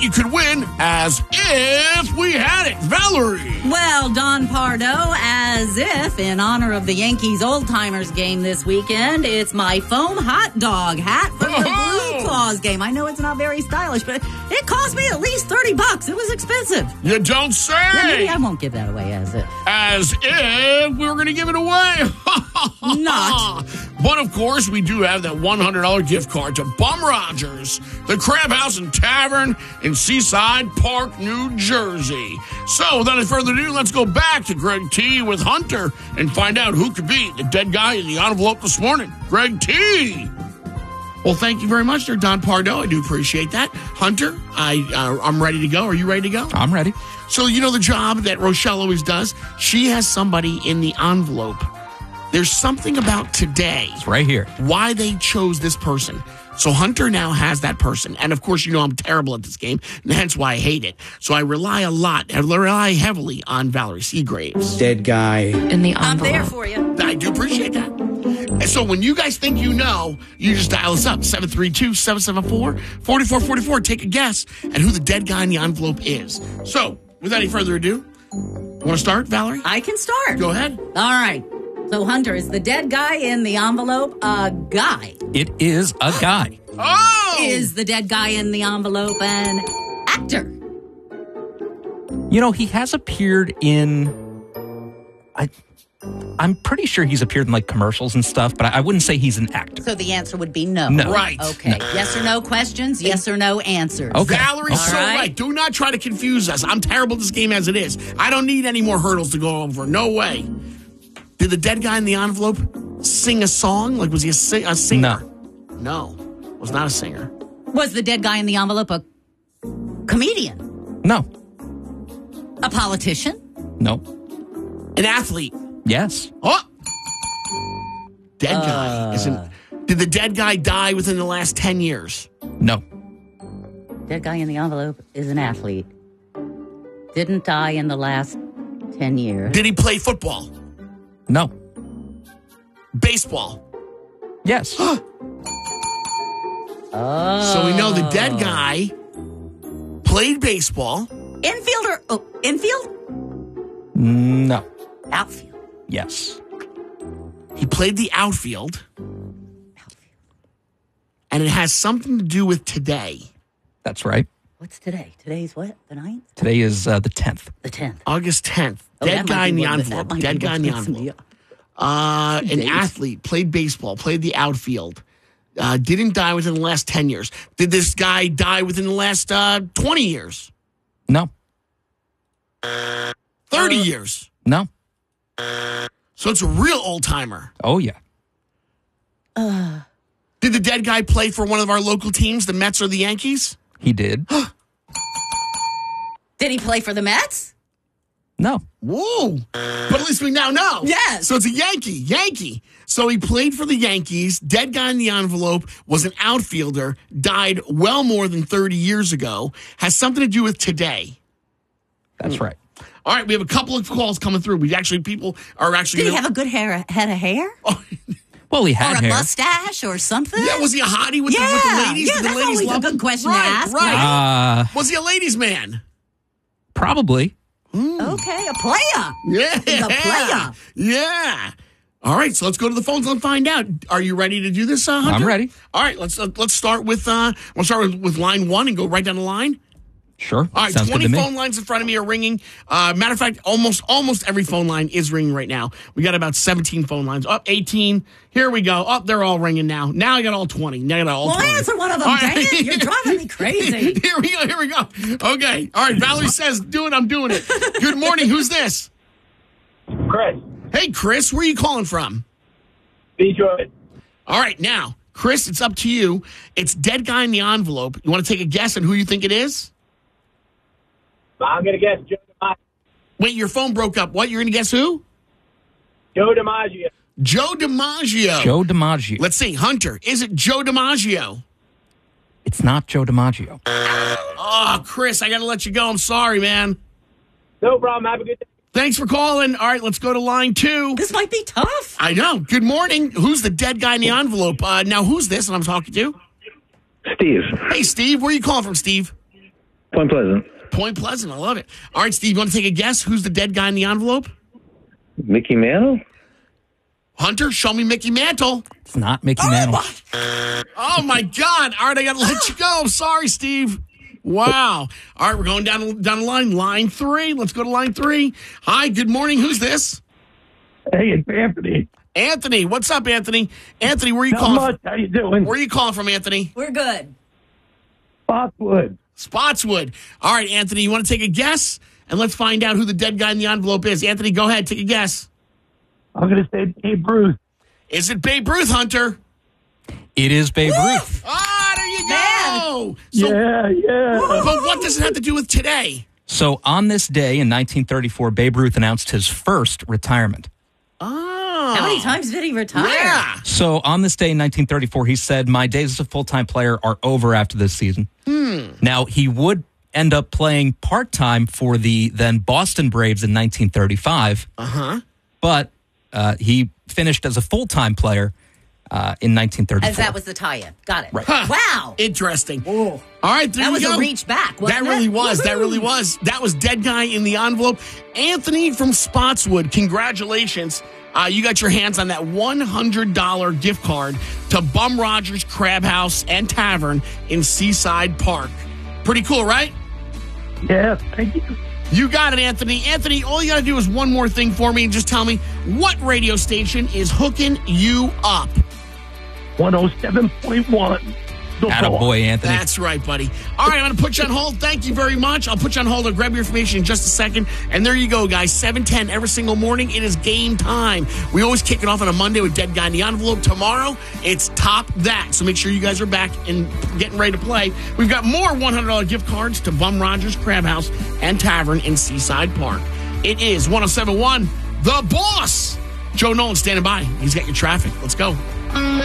you could win as if we had it. Valerie. Well, Don Pardo, as if in honor of the Yankees old-timers game this weekend, it's my foam hot dog hat from the Blue Claws game. I know it's not very stylish, but it cost me at least $30. It was expensive. You don't say. Yeah, maybe I won't give that away as if. As if we were going to give it away. Not. But, of course, we do have that $100 gift card to Bum Rogers, the Crab House and Tavern in Seaside Park, New Jersey. So, without any further ado, let's go back to Greg T with Hunter and find out who could be the dead guy in the envelope this morning. Greg T. Well, thank you very much there, Don Pardo. I do appreciate that. Hunter, I'm ready to go. Are you ready to go? I'm ready. So, you know the job that Rochelle always does? She has somebody in the envelope. There's something about today. It's right here. Why they chose this person. So Hunter now has that person. And, of course, you know I'm terrible at this game, and hence why I hate it. So I rely heavily on Valerie Seagraves. Dead guy in the envelope. I'm there for you. I do appreciate that. And so when you guys think you know, you just dial us up, 732-774-4444. Take a guess at who the dead guy in the envelope is. So, without any further ado, want to start, Valerie? I can start. Go ahead. All right. So, Hunter, is the dead guy in the envelope a guy? It is a guy. Oh! Is the dead guy in the envelope an actor? You know, he has appeared in... I'm pretty sure he's appeared in, like, commercials and stuff, but I wouldn't say he's an actor. So the answer would be no. No. Right. Okay. No. Yes or no questions, yes or no answers. Okay. Valerie's All so right. right. Do not try to confuse us. I'm terrible at this game as it is. I don't need any more hurdles to go over. No way. Did the dead guy in the envelope sing a song? Like, was he a singer? No. Was not a singer. Was the dead guy in the envelope a comedian? No. A politician? No. An athlete? Yes. Oh! Dead guy isn't... Did the dead guy die within the last 10 years? No. Dead guy in the envelope is an athlete. Didn't die in the last 10 years. Did he play football? No. Baseball? Yes. So we know the dead guy played baseball. Infielder? Oh, infield? No. Outfield. Yes. He played the outfield. And it has something to do with today. That's right. What's today? Today's what? The 9th? Today is the 10th. The 10th. August 10th. Oh, Dead that guy might in be the what- that envelope. might Dead be guy in the what's in envelope. An athlete, played baseball, played the outfield. Didn't die within the last 10 years. Did this guy die within the last 20 years? No. 30 years? No. So it's a real old-timer. Oh, yeah. Did the dead guy play for one of our local teams, the Mets or the Yankees? He did. Did he play for the Mets? No. Whoa. But at least we now know. Yes. So it's a Yankee. So he played for the Yankees. Dead guy in the envelope, was an outfielder, died well more than 30 years ago. Has something to do with today. That's right. All right, we have a couple of calls coming through. People are actually... Did he have a good head of hair? Well, he had Or a hair. mustache or something? Yeah, was he a hottie with the ladies? Yeah, Did the that's ladies always love a good him? question to ask. Right. Was he a ladies' man? Probably. Okay, a player. Yeah. He's a player. Yeah. All right, so let's go to the phones and find out. Are you ready to do this, Hunter? I'm ready. All right, let's start with we'll start with line 1 and go right down the line. Sure. All right, Sounds 20 good to me. phone lines in front of me are ringing. Matter of fact, almost every phone line is ringing right now. We got about 17 phone lines. Up 18. Here we go. Up, they're all ringing now. Now I got all 20. Now I got all 20. Answer one of them, All dang it. You're driving me crazy. Here we go. Okay. All right, Valerie says, do it, I'm doing it. Good morning. Who's this? Chris. Hey, Chris, where are you calling from? Detroit. All right, now, Chris, it's up to you. It's dead guy in the envelope. You want to take a guess on who you think it is? I'm going to guess Joe DiMaggio. Wait, your phone broke up. What? You're going to guess who? Joe DiMaggio. Joe DiMaggio. Joe DiMaggio. Let's see. Hunter, is it Joe DiMaggio? It's not Joe DiMaggio. Oh, Chris, I got to let you go. I'm sorry, man. No problem. Have a good day. Thanks for calling. All right, let's go to line 2. This might be tough. I know. Good morning. Who's the dead guy in the envelope? Now, who's this that I'm talking to? Steve. Hey, Steve. Where are you calling from, Steve? Point Pleasant. Point Pleasant. I love it. All right, Steve, you want to take a guess? Who's the dead guy in the envelope? Mickey Mantle? Hunter, show me Mickey Mantle. It's not Mickey Mantle. Oh, my God. All right, I got to let you go. Sorry, Steve. Wow. All right, we're going down the line. Line 3. Let's go to line 3. Hi, good morning. Who's this? Hey, it's Anthony. Anthony. What's up, Anthony? Anthony, where are you Not calling much. How you doing? Where are you calling from, Anthony? We're good. Spotswood. Spotswood. All right, Anthony, you want to take a guess? And let's find out who the dead guy in the envelope is. Anthony, go ahead. Take a guess. I'm going to say Babe Ruth. Is it Babe Ruth, Hunter? It is Babe Ruth. Ah, there you go. Yeah. But what does it have to do with today? So on this day in 1934, Babe Ruth announced his first retirement. Oh. How many times did he retire? Yeah. So on this day in 1934, he said, "My days as a full-time player are over after this season." Now, he would end up playing part-time for the then Boston Braves in 1935. But he finished as a full-time player in 1934. As that was the tie-in. Got it. Right. Huh. Wow. Interesting. Whoa. All right, there That you was go. a reach back, wasn't That really it? was. That Woohoo. really was. That was dead guy in the envelope. Anthony from Spotswood, congratulations. You got your hands on that $100 gift card to Bum Rogers Crab House and Tavern in Seaside Park. Pretty cool, right? Yeah, thank you. You got it, Anthony. Anthony, all you got to do is one more thing for me and just tell me what radio station is hooking you up. 107.1. Attaboy, Anthony. That's right, buddy. All right, I'm going to put you on hold. Thank you very much. I'll put you on hold. I'll grab your information in just a second. And there you go, guys. 7:10 every single morning. It is game time. We always kick it off on a Monday with Dead Guy in the Envelope. Tomorrow, it's Top That. So make sure you guys are back and getting ready to play. We've got more $100 gift cards to Bum Rogers Crab House and Tavern in Seaside Park. It is 107.1, The Boss. Joe Nolan standing by. He's got your traffic. Let's go.